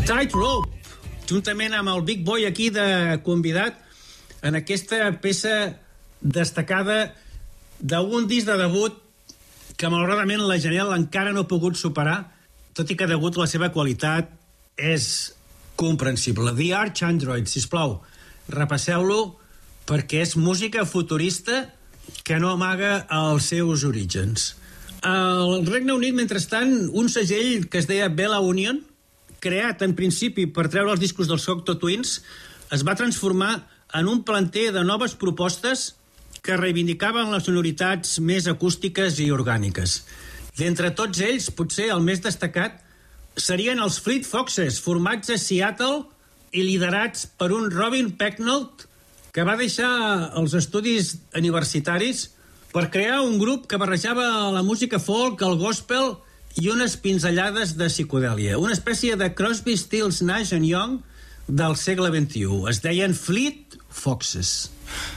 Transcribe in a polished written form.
Tightrope, juntament amb el Big Boy aquí de convidat en aquesta peça destacada d'un disc de debut que malauradament la Janelle encara no ha pogut superar, tot i que degut a la seva qualitat és comprensible. The Archandroid, sisplau, repasseu-lo perquè és música futurista que no amaga els seus orígens. Al Regne Unit, mentrestant, un segell que es deia Bella Union, creat en principi per treure els discos dels Cocteau Twins, es va transformar en un planter de noves propostes que reivindicaven les sonoritats més acústiques i orgàniques. D'entre tots ells, potser el més destacat serien els Fleet Foxes, formats a Seattle i liderats per un Robin Pecknold, que va deixar els estudis universitaris per crear un grup que barrejava la música folk, el gospel i unes pinzellades de psicodèlia. Una espècie de Crosby, Stills, Nash and Young del segle XXI. Es deien Fleet Foxes.